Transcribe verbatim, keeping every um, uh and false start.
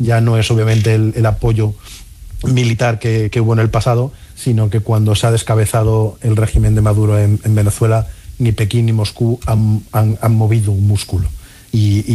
ya no es obviamente el, el apoyo militar que, que hubo en el pasado, sino que cuando se ha descabezado el régimen de Maduro en, en Venezuela, ni Pekín ni Moscú han, han, han movido un músculo. Y, y